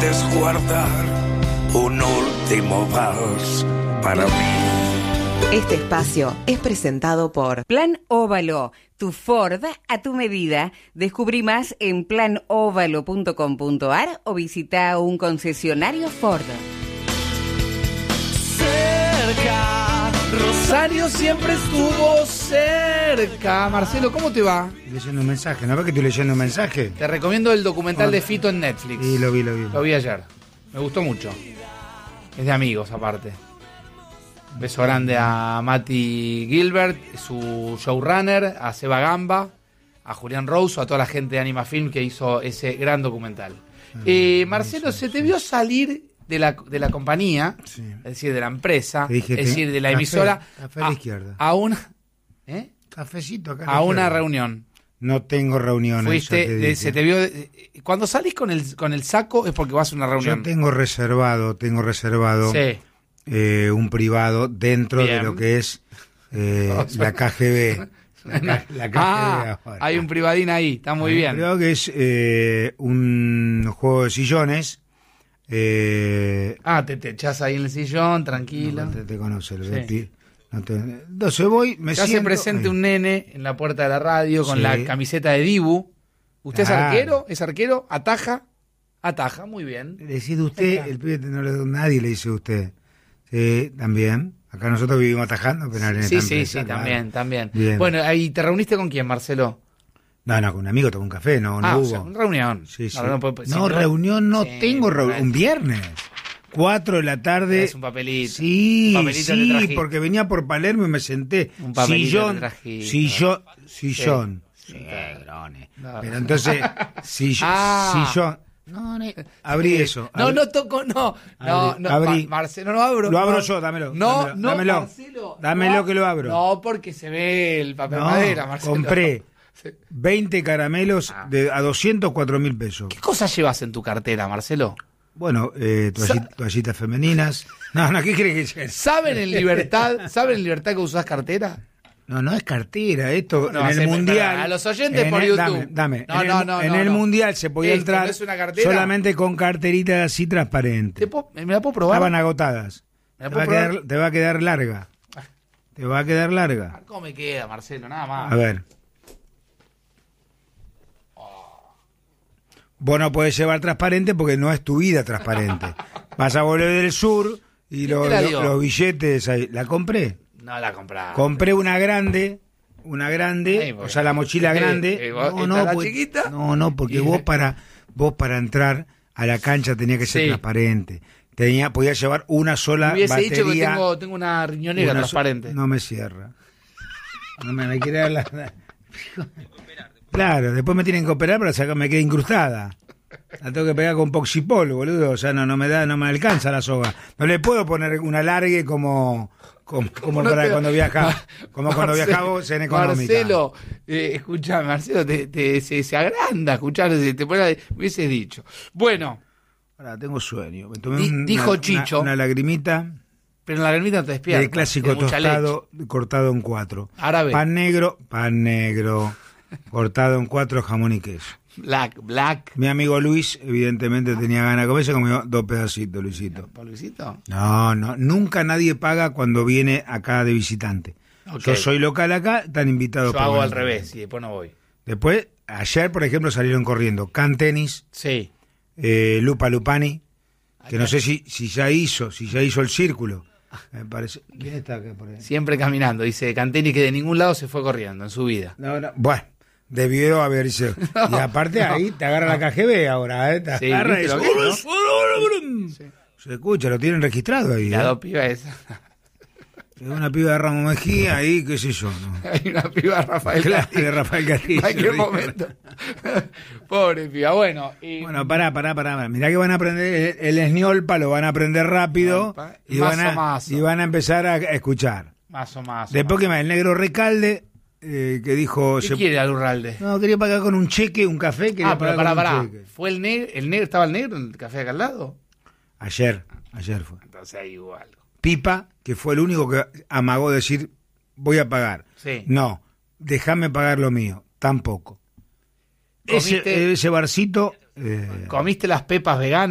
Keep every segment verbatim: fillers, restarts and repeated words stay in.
puedes guardar un último vals para mí. Este espacio es presentado por Plan Óvalo, tu Ford a tu medida. Descubrí más en plan óvalo punto com punto ar o visita un concesionario Ford. Cerca, Rosario siempre estuvo cerca. Marcelo, ¿cómo te va? Leyendo un mensaje, ¿no ves que estoy leyendo un mensaje? Te recomiendo el documental Oh. de Fito en Netflix. Sí, lo vi, lo vi. Lo vi ayer. Me gustó mucho. Es de amigos, aparte. Beso grande a Mati Gilbert, su showrunner, a Seba Gamba, a Julián Rouso, a toda la gente de Anima Film que hizo ese gran documental. Eh, Marcelo, se te vio salir de la, de la compañía, Sí. es decir, de la empresa, Te dije es que- decir, de la café, emisora, café a la a, izquierda. a una, ¿eh? Cafecito acá. a una reunión. No tengo reuniones. Fuiste, ya te de- dije. se te vio. eh, Cuando salís con el, con el saco es porque vas a una reunión. Yo tengo reservado, tengo reservado Sí. eh, un privado dentro Bien. de lo que es eh, la K G B. La, K- la K G B Ah, ahora. hay un privadín ahí, está muy Hay un bien. privado que es eh, un juego de sillones. Eh, Ah, te, te echás ahí en el sillón, tranquilo. no te, te conoce, lo Sí. de ti. No te- Entonces voy, me Se hace siento. presente ahí. un nene en la puerta de la radio con Sí. la camiseta de Dibu. ¿Usted es Claro. arquero? ¿Es arquero? ¿Ataja? Ataja, muy bien. Le decís de usted, el pibe no le nadie le dice usted. Sí, también. Acá nosotros vivimos atajando, pero en Sí, esta sí, empresa, sí, claro. también, también. Bien. Bueno, ahí te reuniste con quién, Marcelo. No, no, con un amigo tomé un café, no, no ah, o hubo. sea, una reunión. Sí, sí. No, no, pues, No, si reunión no Sí, tengo, reu- bueno. un viernes. Cuatro de la tarde. Es un papelito. Sí, Un papelito te sí, trajiste. porque venía por Palermo y me senté. Un papelito sillón, te trajiste. sillón, sillón. Sí. Sí, grone. No. Pero entonces, sillón, Ah. sillón. No, ne- abrí Sí. eso. No, abrí- no toco, no. No, Abrí, no, abrí. Mar- Marcelo, no abro. Lo abro no. yo, dámelo, No, dámelo, no, dámelo. Marcelo. Dámelo no. que lo abro. No, porque se ve el papel No, madera, Marcelo. compré Sí. veinte caramelos Ah. de, a doscientos cuatro mil pesos. ¿Qué cosas llevas en tu cartera, Marcelo? Bueno, eh, toalli- toallitas femeninas. No, no, ¿qué crees que es? ¿Saben en libertad, ¿saben en libertad que usás cartera? No, no es cartera, esto No, en el haceme- mundial. perdón, a los oyentes en por el- YouTube. Dame, dame. No, en no, el, no, en no, el no. mundial se podía Esto entrar no es una cartera. solamente con carteritas así ¿Te transparentes. puedo- ¿Me la puedo probar? Estaban agotadas. ¿Me la Te va, a puedo probar? quedar, te va a quedar larga. Te va a quedar larga. ¿Cómo me queda, Marcelo? Nada más. A ver. Vos no podés llevar transparente porque no es tu vida transparente. Vas a volver del sur y ¿Quién lo- te la lo- dio? los billetes ahí. La compré. No la compraba. Compré una grande, una grande, Ay, porque- o sea, la mochila eh, grande. eh, vos- No, ¿está no, la porque- chiquita? no, no, porque Y- vos para vos para entrar a la cancha tenía que ser Sí. transparente. Tenía, podía llevar una sola Me hubiese batería. dicho que tengo, tengo una riñonera una so- transparente. No me cierra. No me, me quiere dar la... Claro, después me tienen que operar para sacar, me queda incrustada. La tengo que pegar con poxipol, boludo. O sea, no, no me da, no me alcanza la soga. No le puedo poner una alargue como, como, como No para te- cuando viaja, como cuando Marcelo, viajamos en económica. Marcelo, eh, escucha, Marcelo, te, te- se, se agranda escuchar, se te pone, me hubieses dicho. Bueno, Ahora tengo sueño. Me tomé Di- un- dijo una, Chicho. Una, una lagrimita pero en la ermita no te despiertas. del clásico de mucha tostado cortado en cuatro. Árabe. Pan negro, pan negro, cortado en cuatro, jamón y queso. leche. Black, black. Mi amigo Luis, evidentemente, tenía ganas de comer, se comió dos pedacitos, Luisito. ¿Por Luisito? No, no, nunca nadie paga cuando viene acá de visitante. Ok. Yo soy local acá, están invitados. Yo hago al permanentemente. revés y después no voy. Después, ayer, por ejemplo, salieron corriendo Can Tenis, Sí. eh, Lupa Lupani, que no sé si, si ya hizo, si ya hizo el círculo. Me parece. ¿Quién está acá por ahí? Siempre caminando. Dice Canteni que de ningún lado se fue corriendo en su vida. No, no, bueno, debió haberse. Y aparte no, ahí te agarra la K G B ahora, ¿eh? Te Sí, agarra y ¿viste lo dice, que es, se escucha, lo tienen registrado ahí. La ¿eh? dos pibas esa. Es una piba de Ramos Mejía ahí, qué sé yo. ¿no? Hay una piba de Rafael Claro, Castillo. de Rafael Castillo. En cualquier sí. momento. Pobre piba. Bueno, y Bueno, pará, pará, pará. pará. Mirá que van a aprender el, el esniolpa, lo van a aprender rápido Esniolpa. y Mazo, van, a, mazo. y van a empezar a, a escuchar. más o más. Después que más, el negro Recalde, eh, que dijo... ¿Qué se- quiere Alurralde? No, quería pagar con un cheque, un café. Quería Ah, pero pagar pará, con pará. un cheque. ¿Fue el negro? ¿El negro estaba el negro en el café de acá al lado? Ayer, ayer fue. Entonces hay igual. Pipa, que fue el único que amagó decir, voy a pagar. Sí. No, déjame pagar lo mío. Tampoco. ¿Comiste- Ese, ese barcito... eh, ¿Comiste las pepas veganas?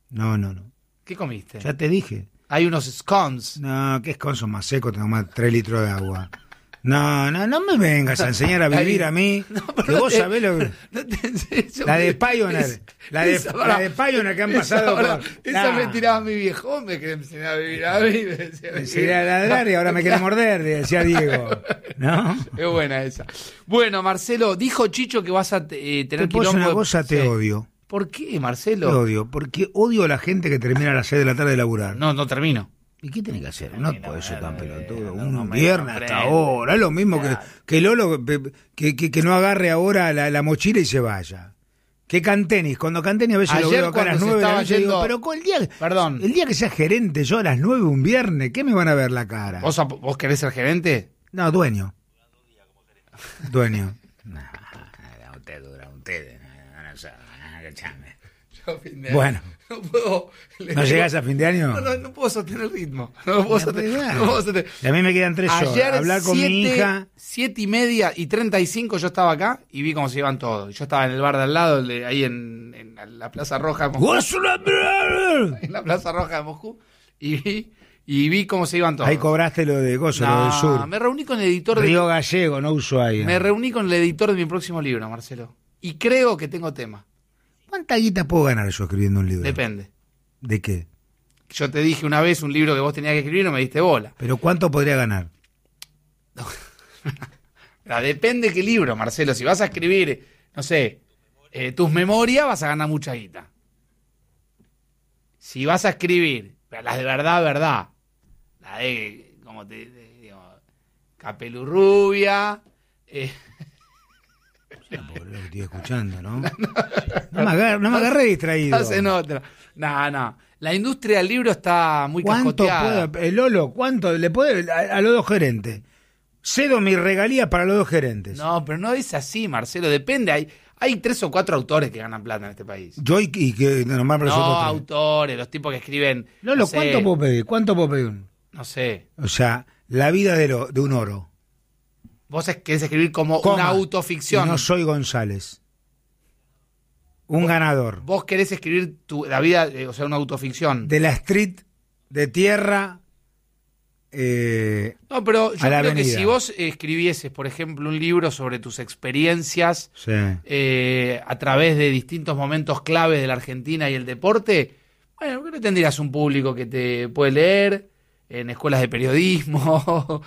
No, no, no. ¿Qué comiste? Ya te dije. Hay unos scones. No, que scones son más secos, tengo más tres litros de agua. No, no, no me vengas a enseñar a vivir a mí. No, que vos te, sabés lo que... No te, la de Pioneer. La de, esa, la de Pioneer que han pasado esa, por... Esa nah. me tiraba mi viejo, me quería enseñar a vivir a mí. Me decía, me quería ladrar y ahora me quiere morder, decía Diego. ¿No? Es buena esa. Bueno, Marcelo, dijo Chicho que vas a eh, tener te quilombo. Te una de... cosa, te sí. odio. ¿Por qué, Marcelo? Te odio, porque odio a la gente que termina a las seis de la tarde de laburar. No, no termino. ¿Y qué tiene que hacer? No, no puede ser tan pelotudo. Un no viernes hasta ahora. Es lo mismo que, que Lolo, que, que, que no agarre ahora la, la mochila y se vaya. Que Cantenis. Cuando Cantenis a veces Ayer lo veo acá a las nueve de la noche, yendo... digo, pero con el día, Perdón. el día que sea gerente yo a las nueve un viernes, ¿qué me van a ver la cara? ¿Vos, vos querés ser gerente? No, dueño. Dueño. No, no, usted dura, usted. Bueno. No puedo. ¿No llegás a fin de año? No, no, no puedo sostener el ritmo. No, puedo sostener, no puedo sostener. Y a mí me quedan tres horas. Hablar con siete, mi hija. Siete y media y treinta y cinco yo estaba acá y vi cómo se iban todos. Yo estaba en el bar de al lado, ahí en, en la Plaza Roja de Moscú. En la Plaza Roja de Moscú. Y vi, y vi cómo se iban todos. Ahí cobraste lo de Gozo, no, lo del sur. Me reuní con el editor Río de... Gallego, no Ushuaia. Me reuní con el editor de mi próximo libro, Marcelo. Y creo que tengo tema. ¿Cuánta guita puedo ganar yo escribiendo un libro? Depende. ¿De qué? Yo te dije una vez un libro que vos tenías que escribir y no me diste bola. ¿Pero cuánto podría ganar? Depende qué libro, Marcelo. Si vas a escribir, no sé, eh, tus memorias, vas a ganar mucha guita. Si vas a escribir, pero las de verdad, verdad, la de, como te, de, digo, Capelurrubia, eh... No, porque lo que estoy escuchando, ¿no? No, no, me, agarré, no me agarré distraído. Estás en otra. No, no. La industria del libro está muy ¿Cuánto cascoteada. puede, el Lolo, cuánto le puede a, a los dos gerentes? Cedo mis regalías para los dos gerentes. No, pero no es así, Marcelo. Depende. Hay, hay tres o cuatro autores que ganan plata en este país. Yo y, y que normal para No, nosotros autores, los tipos que escriben. Lolo, no sé, ¿cuánto puedo pedir? ¿Cuánto puedo pedir? No sé. O sea, la vida de, lo, de un oro. Vos querés escribir como Coma, una autoficción. Y no soy González. Un vos, ganador. Vos querés escribir tu, la vida, eh, o sea, una autoficción. De la street, de tierra. Eh, no, pero yo creo avenida. que si vos escribieses, por ejemplo, un libro sobre tus experiencias sí. eh, a través de distintos momentos claves de la Argentina y el deporte, bueno, creo que tendrías un público que te puede leer en escuelas de periodismo.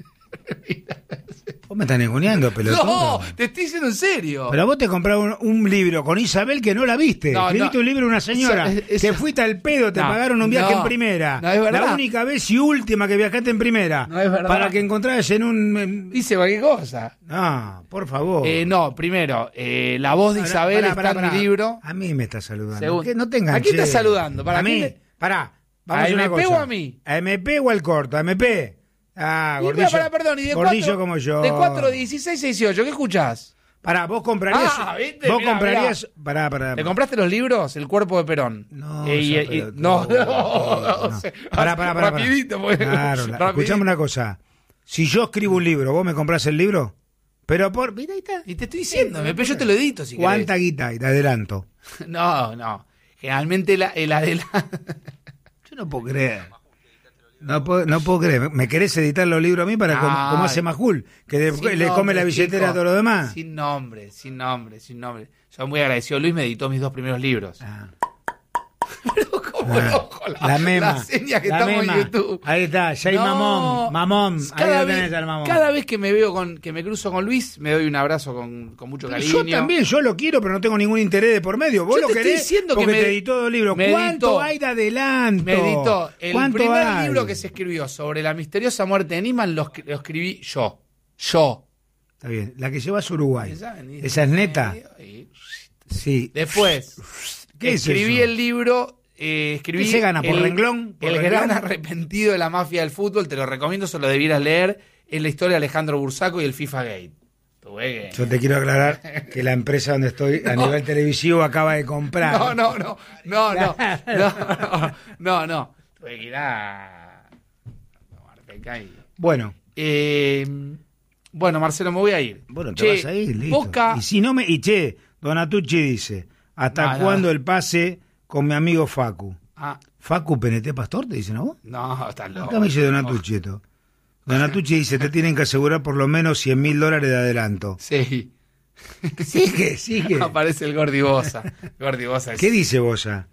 Vos me estás ninguneando, pelotudo. No, te estoy diciendo en serio. Pero vos te comprás un, un libro con Isabel que no la viste. No, Escribiste no. un libro de una señora Eso, eso, que fuiste al pedo, te no, pagaron un viaje no, en primera. no, es verdad. La única vez y última que viajaste en primera. No es verdad. Para que encontraras en un... En... Dice cualquier cosa. No, por favor. Eh, no, primero, eh, la voz de Pará, Isabel pará, está pará, en pará. mi libro. A mí me está saludando. Segundo. ¿Qué? No te enganches. ¿A quién estás saludando? ¿Para a mí. quién? Pará. Vamos ¿A a hacer una M P cosa. o a mí? ¿A M P o al corto? ¿A M P? Ah, Y, gordillo. pará, perdón, y de gordillo cuatro, como yo. De cuatro, dieciséis, dieciocho, ¿qué escuchás? Pará, vos comprarías... Ah, ¿viste? Vos Mirá, comprarías... Pará, pará. ¿Te compraste los libros? El cuerpo de Perón. No, Eh, y- esa y- pelotuda. no, no, No. no sé. Pará, pará, pará, Rapidito, pará. pues. Claro, la- Rapidito. escuchame una cosa. Si yo escribo un libro, ¿vos me comprás el libro? Pero por... Mira, ahí está. Y te estoy diciendo, me- pero yo te lo edito si ¿Cuánta querés. guita? Y te adelanto. No, no. Generalmente la, el adelanto... Yo no puedo creer. No puedo, no puedo creer. ¿Me querés editar los libros a mí para como, como hace Majul? Que de- Sin le come nombre, la billetera chico. a todo lo demás. Sin nombre, sin nombre, sin nombre. Soy muy agradecido. Luis me editó mis dos primeros libros. Ah. Pero cómo Ah, no, la, la mema. la seña que la estamos mema. en YouTube. Ahí está, ya hay No, mamón. Mamón. Ahí Cada lo vez, tenés al mamón. cada vez que me veo con, que me cruzo con Luis, me doy un abrazo con, con mucho cariño. Yo también, yo lo quiero, pero no tengo ningún interés de por medio. Vos Yo lo te estoy querés diciendo que porque me- te editó dos libros. me ¿Cuánto editó. hay de adelanto? Me editó. El ¿Cuánto primer hay? libro que se escribió sobre la misteriosa muerte de Nisman lo, escri- lo escribí yo. Yo. Está bien, la que llevas a Uruguay. Esa, ¿Esa es neta? Y- Sí. Después, ¿Qué es escribí eso? el libro... Eh, escribí ¿Qué se gana? ¿Por el, renglón? ¿Por el renglón? gran arrepentido de la mafia del fútbol, te lo recomiendo, se lo debieras leer. Es la historia de Alejandro Bursaco y el FIFA Gate. Tuve que- Yo te quiero aclarar que la empresa donde estoy a nivel televisivo acaba de comprar. No, no, no, no, no, no, no, no, no. Tuve que ir a tomarte y... Bueno, Eh, bueno, Marcelo, me voy a ir. bueno, te Che, vas a ir, listo. Boca... Y si no me... Y che, Donatucci dice, ¿hasta No, no. cuándo el pase con mi amigo Facu. Ah, Facu P N T Pastor, ¿te dicen a vos? no, estás loco. Acá me dice Donatucci esto. Donatucci dice, te tienen que asegurar por lo menos cien mil dólares de adelanto. Sí. Sigue, sigue. Aparece el Gordi Bosa. Gordi Bosa es... ¿Qué dice Bosa?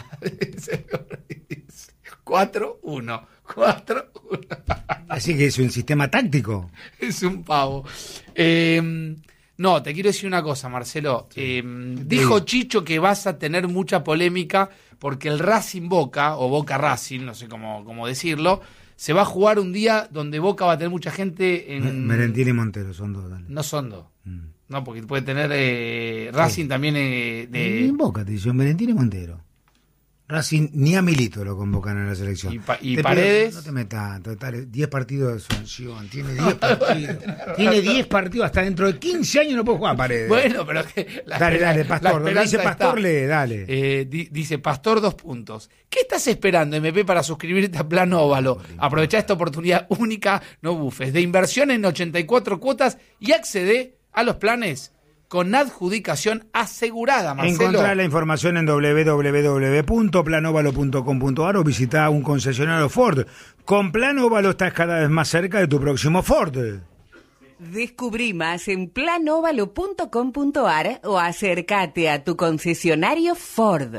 cuatro uno. cuatro uno. Así que es un sistema táctico. Es un pavo. Eh, no, te quiero decir una cosa, Marcelo. Eh, dijo Chicho que vas a tener mucha polémica porque el Racing Boca, o Boca Racing, no sé cómo, cómo decirlo, se va a jugar un día donde Boca va a tener mucha gente en... Merentiel y Montero son dos, dale. No son dos. Mm. No, porque puede tener eh, Racing Sí. también eh, de... En Boca te dice Merentiel y Montero. Racing ni a Milito lo convocan a la selección. ¿Y, pa- y Te Paredes? pido, no te metas, total, diez partidos de sanción. Tiene diez partidos. Tiene diez partidos. Hasta dentro de quince años no puede jugar Paredes. Bueno, pero que la dale, espera- dale, la Pastor. Donde esperanza dice Pastor, está. lee, dale. Eh, di- dice Pastor dos puntos. ¿Qué estás esperando, M P, para suscribirte a Plan Óvalo? Aprovechá esta oportunidad única, no bufes, de inversión en ochenta y cuatro cuotas y accede a los planes con adjudicación asegurada, Marcelo. Encontrá la información en doble u doble u doble u punto plan óvalo punto com punto a r o visita un concesionario Ford. Con Plan Óvalo estás cada vez más cerca de tu próximo Ford. Descubrí más en plan óvalo punto com punto a r o acércate a tu concesionario Ford.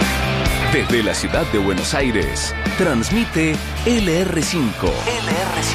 Desde la ciudad de Buenos Aires, transmite L R cinco. L R cinco.